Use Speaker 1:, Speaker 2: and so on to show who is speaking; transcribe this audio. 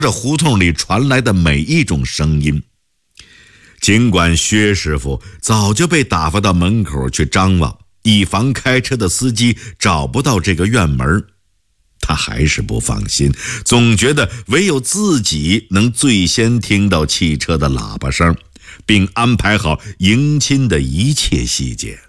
Speaker 1: 这胡同里传来的每一种声音。尽管薛师傅早就被打发到门口去张望，以防开车的司机找不到这个院门，他还是不放心，总觉得唯有自己能最先听到汽车的喇叭声，并安排好迎亲的一切细节。